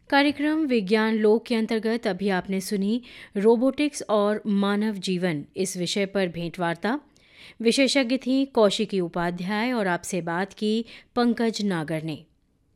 कार्यक्रम विज्ञान लोक के अंतर्गत अभी आपने सुनी रोबोटिक्स और मानव जीवन इस विषय पर भेंटवार्ता। विशेषज्ञ थीं कौशिकी उपाध्याय और आपसे बात की पंकज नागर ने।